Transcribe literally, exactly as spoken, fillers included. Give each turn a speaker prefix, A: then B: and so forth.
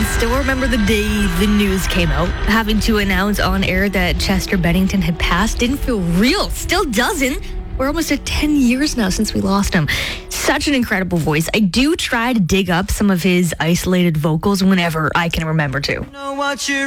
A: still remember the day the news came out. Having to announce on air that Chester Bennington had passed didn't feel real. Still doesn't. We're almost at ten years now since we lost him. Such an incredible voice. I do try to dig up some of his isolated vocals whenever I can remember to.
B: Know what you